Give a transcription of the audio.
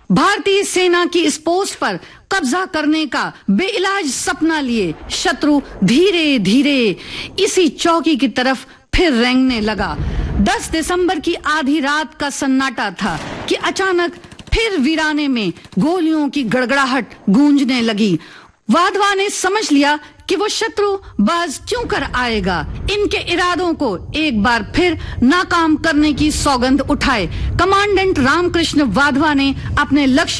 भारतीय सेना की इस पोस्ट पर कब्जा करने का बेइलाज सपना लिए शत्रु धीरे धीरे इसी चौकी की तरफ फिर रेंगने लगा। 10 दिसंबर की आधी रात का सन्नाटा था कि अचानक फिर वीराने में गोलियों की गड़गड़ाहट गूंजने लगी। वाधवा ने समझ लिया कि वो शत्रु बाज क्यों कर आएगा। इनके इरादों को एक बार फिर नाकाम करने की सौगंध उठाए कमांडेंट रामकृष्ण वाधवा ने अपने लक्ष्य